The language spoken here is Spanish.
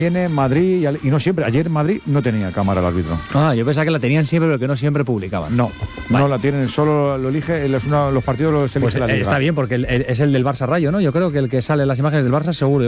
Tiene Madrid y no siempre. Ayer en Madrid no tenía cámara el árbitro. Yo pensaba que la tenían siempre, pero que no siempre publicaban. No, vale. No la tienen, solo lo elige, los partidos los elige pues la Liga. Está bien, porque es el del Barça Rayo, ¿no? Yo creo que el que sale en las imágenes del Barça seguro.